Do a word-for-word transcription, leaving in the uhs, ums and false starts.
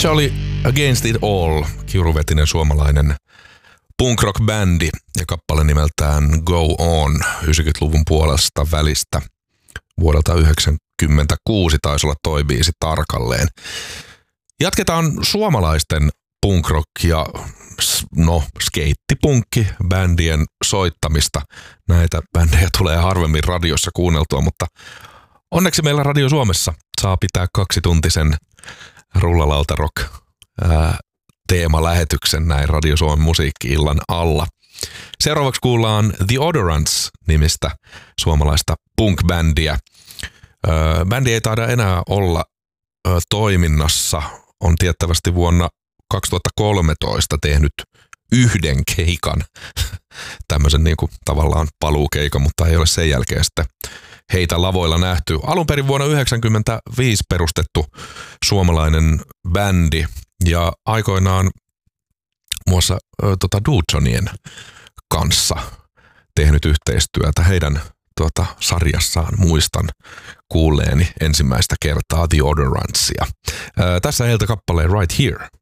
Se oli Against It All, kiuruvetinen suomalainen punk rock bändi ja kappale nimeltään Go On yhdeksänkymmentäluvun puolesta välistä. Vuodelta yhdeksänkymmentäkuusi taisi olla toi biisi tarkalleen. Jatketaan suomalaisten punk rock ja no skeittipunkki bändien soittamista. Näitä bändejä tulee harvemmin radiossa kuunneltua, mutta onneksi meillä Radio Suomessa saa pitää kaksituntisen Rullalauta Rock ää, teemalähetyksen näin Radio Suomen musiikki-illan alla. Seuraavaksi kuullaan The Odorants-nimistä suomalaista punk-bändiä. Ää, bändi ei taida enää olla ää, toiminnassa. On tiettävästi vuonna kaksituhattakolmetoista tehnyt yhden keikan, tämmöisen niin kuin tavallaan paluukeikan, mutta ei ole sen jälkeen sitten heitä lavoilla nähty. Alun perin vuonna yhdeksänkymmentäviisi perustettu suomalainen bändi ja aikoinaan muassa tota, Dudsonien kanssa tehnyt yhteistyötä. Heidän tuota, sarjassaan muistan kuulleeni ensimmäistä kertaa The Odorantsia. Ää, tässä heiltä kappaleen Right Here.